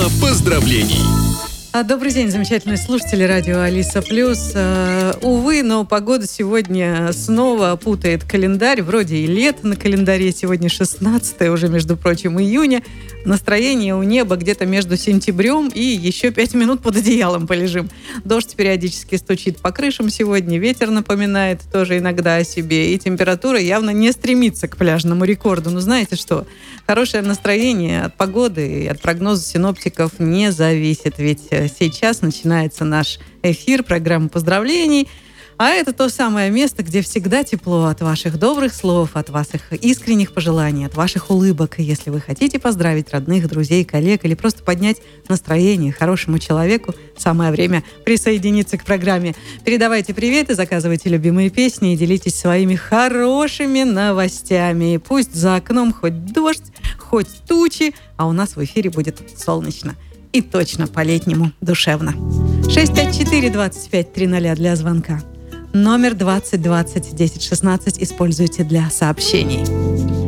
Программа поздравлений. Добрый день, замечательные слушатели радио Алиса Плюс. Увы, но погода сегодня снова путает календарь. Вроде и лето на календаре. Сегодня 16 уже, между прочим, июня. Настроение у неба где-то между сентябрем и еще 5 минут под одеялом полежим. Дождь периодически стучит по крышам сегодня. Ветер напоминает тоже иногда о себе. И температура явно не стремится к пляжному рекорду. Но знаете что? Хорошее настроение от погоды и от прогноза синоптиков не зависит. Ведь сейчас начинается наш эфир, программа поздравлений. А это то самое место, где всегда тепло от ваших добрых слов, от ваших искренних пожеланий, от ваших улыбок. И если вы хотите поздравить родных, друзей, коллег или просто поднять настроение хорошему человеку, самое время присоединиться к программе. Передавайте приветы, заказывайте любимые песни и делитесь своими хорошими новостями. И пусть за окном хоть дождь, хоть тучи, а у нас в эфире будет солнечно. И точно по-летнему душевно. 654-25-00 для звонка. Номер 20 20 10 16 используйте для сообщений.